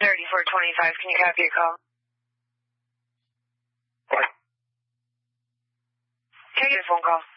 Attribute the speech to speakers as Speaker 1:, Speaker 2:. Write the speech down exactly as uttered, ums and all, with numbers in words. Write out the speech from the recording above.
Speaker 1: thirty-four twenty-five, can you copy your call?
Speaker 2: What?
Speaker 1: Can I get a phone call?